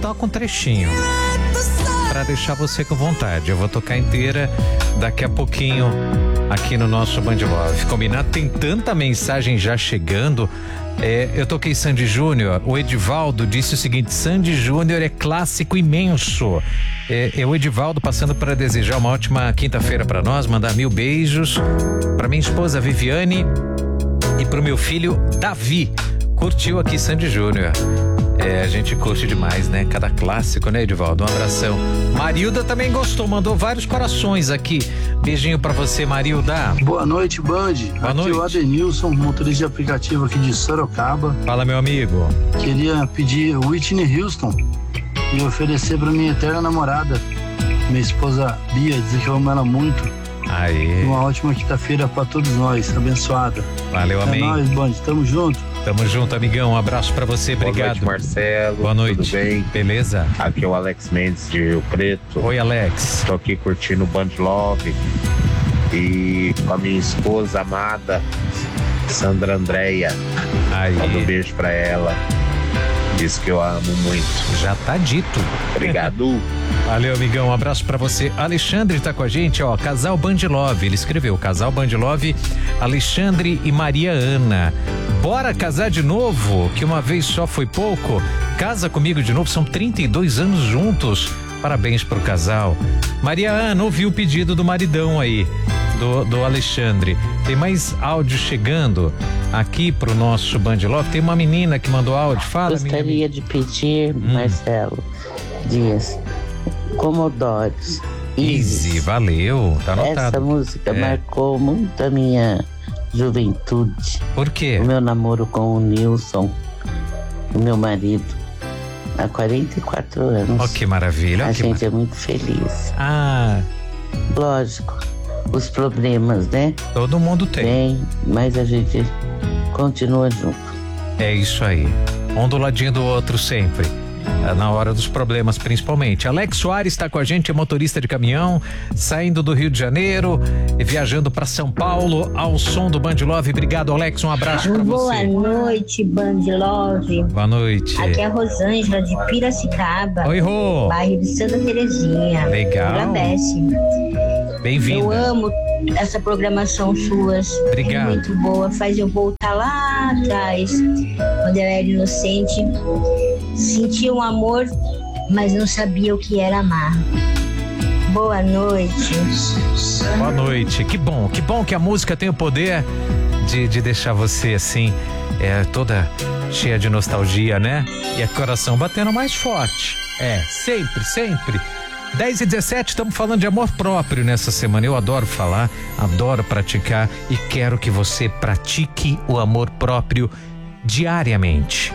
toco um trechinho para deixar você com vontade. Eu vou tocar inteira daqui a pouquinho aqui no nosso Band Love. Combinado? Tem tanta mensagem já chegando. Eu toquei Sandy Júnior. O Edivaldo disse o seguinte: Sandy Júnior é clássico imenso. O Edivaldo passando para desejar uma ótima quinta-feira para nós, mandar 1000 beijos para minha esposa Viviane e pro meu filho Davi. Curtiu aqui Sandy Júnior. A gente curte demais, né? Cada clássico, né, Edivaldo? Um abração. Marilda também gostou, mandou vários corações aqui. Beijinho pra você, Marilda. Boa noite, Band. Boa aqui noite. O Adenilson, motorista de aplicativo aqui de Sorocaba. Fala, meu amigo. Queria pedir Whitney Houston e oferecer pra minha eterna namorada, minha esposa Bia, dizer que eu amo ela muito. Aí. Uma ótima quinta-feira pra todos nós, abençoada. Valeu, amém. É nóis, Band, tamo junto. Tamo junto, amigão. Um abraço pra você, obrigado. Boa noite, Marcelo. Boa noite. Tudo bem? Beleza? Aqui é o Alex Mendes de Rio Preto. Oi, Alex. Tô aqui curtindo o Band Love e com a minha esposa amada, Sandra Andréia. Manda um beijo pra ela. Diz que eu amo muito. Já tá dito. Obrigado. Valeu, amigão. Um abraço pra você. Alexandre tá com a gente, ó. Casal Band Love. Ele escreveu: Casal Band Love, Alexandre e Maria Ana. Bora casar de novo, que uma vez só foi pouco. Casa comigo de novo, são 32 anos juntos. Parabéns pro casal. Maria Ana, ouviu o pedido do maridão aí, do Alexandre. Tem mais áudio chegando aqui pro nosso Band Love. Tem uma menina que mandou áudio. Fala, Gostaria de pedir, Marcelo Dias, Commodores. Easy, valeu. Tá anotado. Essa música marcou muito a minha juventude. Por quê? O meu namoro com o Nilson, o meu marido, há 44 anos. Oh, que maravilha. A gente é muito feliz. Lógico, os problemas, né? Todo mundo tem. Mas a gente continua junto. É isso aí. Um do ladinho do outro sempre. Na hora dos problemas, principalmente. Alex Soares está com a gente, é motorista de caminhão, saindo do Rio de Janeiro e viajando para São Paulo ao som do Band Love. Obrigado, Alex. Um abraço para você. Boa noite, Band Love. Boa noite. Aqui é a Rosângela de Piracicaba. Oi, Rô. Bairro de Santa Terezinha. Legal. Vila Besse. Bem-vinda. Eu amo essa programação suas. Obrigado. É muito boa. Faz eu voltar lá atrás, quando eu era inocente. Sentia um amor, mas não sabia o que era amar. Boa noite. Boa noite. Que bom que a música tem o poder de deixar você assim, toda cheia de nostalgia, né? E o coração batendo mais forte. Sempre. 10h17, estamos falando de amor próprio nessa semana. Eu adoro falar, adoro praticar e quero que você pratique o amor próprio diariamente.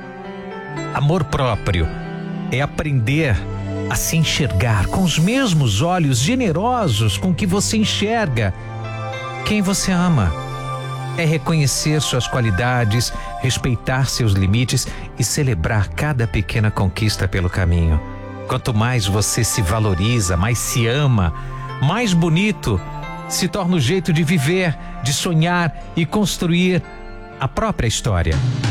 Amor próprio é aprender a se enxergar com os mesmos olhos generosos com que você enxerga quem você ama. É reconhecer suas qualidades, respeitar seus limites e celebrar cada pequena conquista pelo caminho. Quanto mais você se valoriza, mais se ama, mais bonito se torna o jeito de viver, de sonhar e construir a própria história.